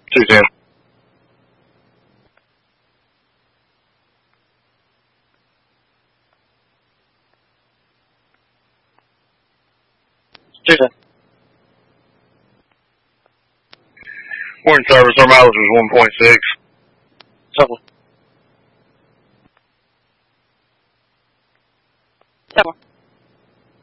210. Morning service, our mileage was 1.6. Something.